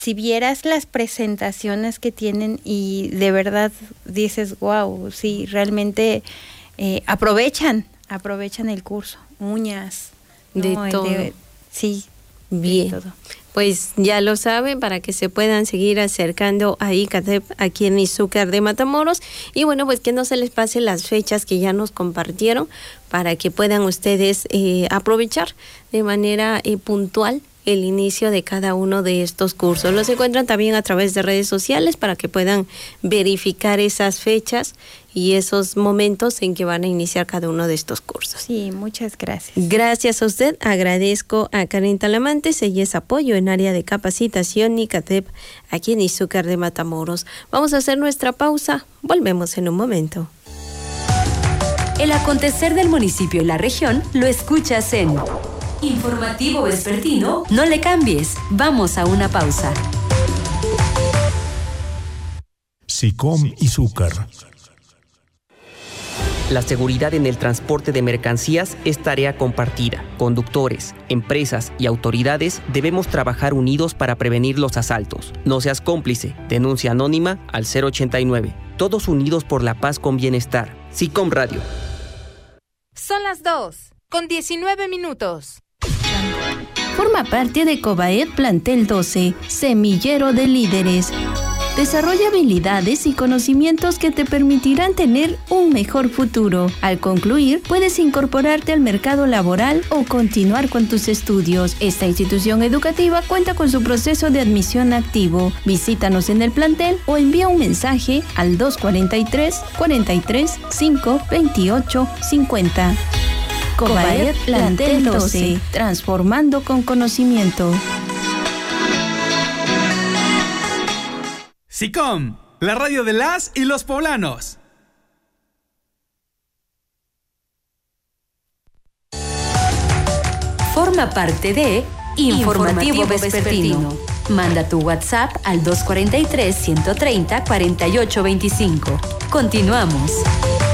Si vieras las presentaciones que tienen y de verdad dices, wow, sí, realmente aprovechan el curso, uñas, de ¿no? todo. Sí, bien. de todo. Pues ya lo saben, para que se puedan seguir acercando a ICATEP aquí en Izúcar de Matamoros. Y bueno, pues que no se les pase las fechas que ya nos compartieron para que puedan ustedes aprovechar de manera puntual el inicio de cada uno de estos cursos. Los encuentran también a través de redes sociales para que puedan verificar esas fechas y esos momentos en que van a iniciar cada uno de estos cursos. Sí, muchas gracias. Gracias a usted. Agradezco a Karen Talamantes, ella es apoyo en área de capacitación ICATEP aquí en Izúcar de Matamoros. Vamos a hacer nuestra pausa. Volvemos en un momento. El acontecer del municipio y la región lo escuchas en Informativo Vespertino. No le cambies. Vamos a una pausa. SICOM Izúcar. La seguridad en el transporte de mercancías es tarea compartida. Conductores, empresas y autoridades debemos trabajar unidos para prevenir los asaltos. No seas cómplice. Denuncia anónima al 089. Todos unidos por la paz con bienestar. SICOM Radio. Son las 2:19. Forma parte de Cobaed Plantel 12, semillero de líderes. Desarrolla habilidades y conocimientos que te permitirán tener un mejor futuro. Al concluir, puedes incorporarte al mercado laboral o continuar con tus estudios. Esta institución educativa cuenta con su proceso de admisión activo. Visítanos en el plantel o envía un mensaje al 243-43-528-50. Cobaed Plantel 12, transformando con conocimiento. SICOM, la radio de las y los poblanos. Forma parte de Informativo Vespertino. Manda tu WhatsApp al 243-130-4825. Continuamos.